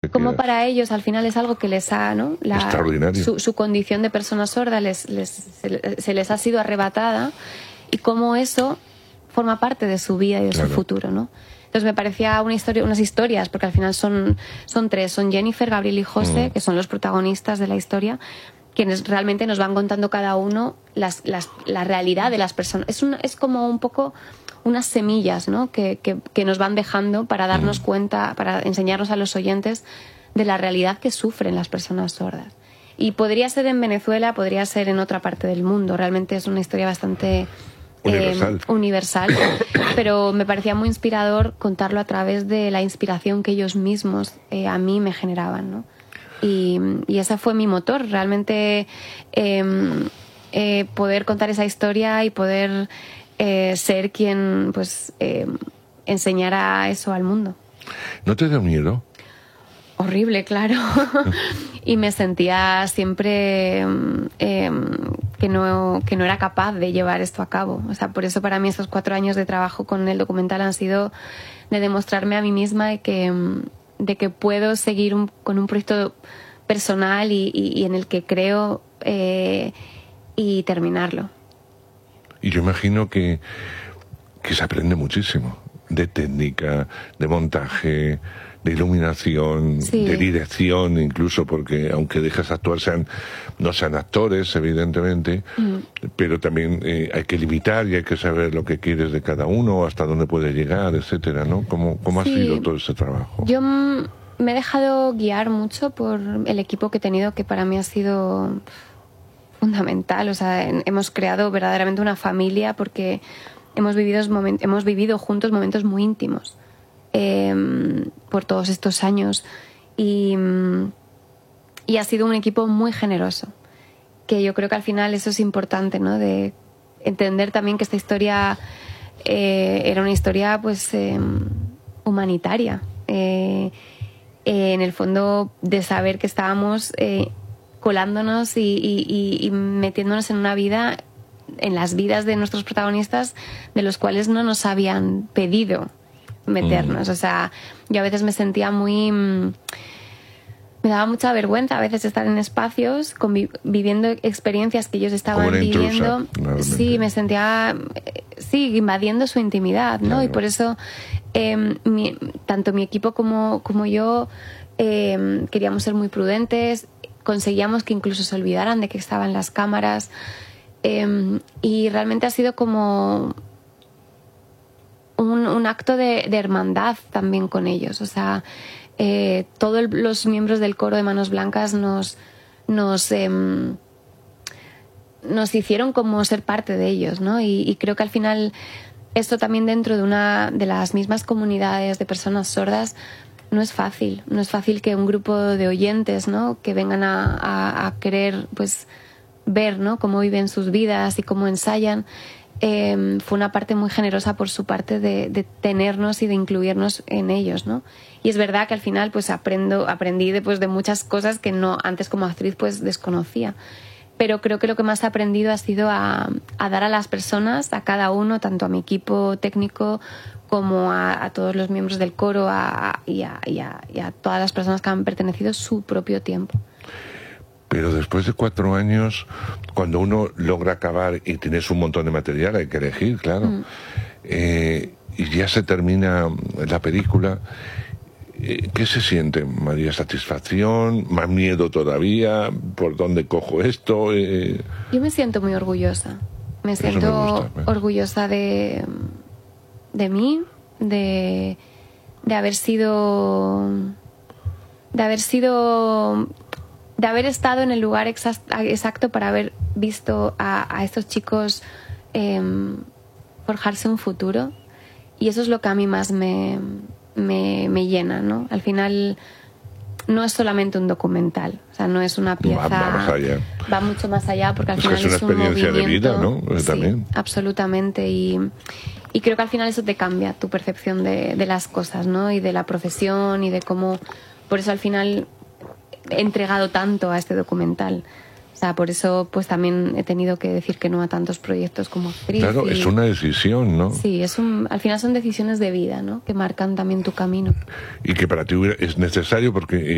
como para ellos al final es algo que les ha, ¿no? Extraordinario. Su condición de persona sorda se les ha sido arrebatada, y cómo eso forma parte de su vida y de su futuro, ¿no? Entonces me parecía unas historias, porque al final son tres, son Jennifer, Gabriel y José, que son los protagonistas de la historia, quienes realmente nos van contando cada uno la realidad de las personas. Es como un poco unas semillas, ¿no? que nos van dejando para darnos cuenta, para enseñarnos a los oyentes de la realidad que sufren las personas sordas. Y podría ser en Venezuela, podría ser en otra parte del mundo. Realmente es una historia bastante universal, pero me parecía muy inspirador contarlo a través de la inspiración que ellos mismos a mí me generaban, ¿no? Y ese fue mi motor, realmente poder contar esa historia y poder ser quien pues enseñara eso al mundo. ¿No te da miedo? Horrible, claro. Y me sentía siempre que no era capaz de llevar esto a cabo. O sea, por eso para mí estos 4 años de trabajo con el documental han sido de demostrarme a mí misma de que puedo seguir con un proyecto personal y en el que creo y terminarlo. Y yo imagino que se aprende muchísimo de técnica, de montaje, de iluminación, de dirección, incluso, porque aunque dejas actuar no sean actores, evidentemente, pero también hay que limitar y hay que saber lo que quieres de cada uno, hasta dónde puede llegar, etcétera, ¿no? ¿Cómo ha sido todo ese trabajo? Yo me he dejado guiar mucho por el equipo que he tenido, que para mí ha sido fundamental. O sea, hemos creado verdaderamente una familia, porque hemos vivido juntos momentos muy íntimos por todos estos años, y ha sido un equipo muy generoso, que yo creo que al final eso es importante, ¿no? De entender también que esta historia era una historia pues humanitaria, en el fondo, de saber que estábamos colándonos y metiéndonos en una vida, en las vidas de nuestros protagonistas, de los cuales no nos habían pedido meternos. O sea, yo a veces me sentía me daba mucha vergüenza a veces estar en espacios viviendo experiencias que ellos estaban viviendo. Sí, me sentía invadiendo su intimidad, ¿no? Claro. Y por eso tanto mi equipo como yo queríamos ser muy prudentes, conseguíamos que incluso se olvidaran de que estaban las cámaras, y realmente ha sido como un acto de hermandad también con ellos. O sea, todos los miembros del coro de Manos Blancas nos hicieron como ser parte de ellos, ¿no? Y creo que al final esto también, dentro de las mismas comunidades de personas sordas, no es fácil. No es fácil que un grupo de oyentes, ¿no?, que vengan a querer pues ver, ¿no?, cómo viven sus vidas y cómo ensayan. Fue una parte muy generosa por su parte de tenernos y de incluirnos en ellos, ¿no? Y es verdad que al final pues aprendí de muchas cosas que no antes como actriz pues desconocía. Pero creo que lo que más he aprendido ha sido a dar a las personas, a cada uno, tanto a mi equipo técnico como a todos los miembros del coro y a todas las personas que han pertenecido, su propio tiempo. Pero después de 4 años, cuando uno logra acabar y tienes un montón de material, hay que elegir, claro, y ya se termina la película, ¿qué se siente, María? ¿Satisfacción? ¿Más miedo todavía? ¿Por dónde cojo esto? Yo me siento muy orgullosa. Me siento orgullosa de mí, de haber estado en el lugar exacto para haber visto a estos chicos forjarse un futuro. Y eso es lo que a mí más me llena, ¿no? Al final no es solamente un documental, o sea, no es una pieza, va más allá. Va mucho más allá, porque al final es una experiencia de vida, ¿no? También. Sí, absolutamente. Y creo que al final eso te cambia tu percepción de las cosas, ¿no? Y de la profesión y de cómo... Por eso al final he entregado tanto a este documental. O sea, por eso pues también he tenido que decir que no a tantos proyectos como actriz. Claro, es una decisión, ¿no? Sí, al final son decisiones de vida, ¿no?, que marcan también tu camino. Y que para ti es necesario, porque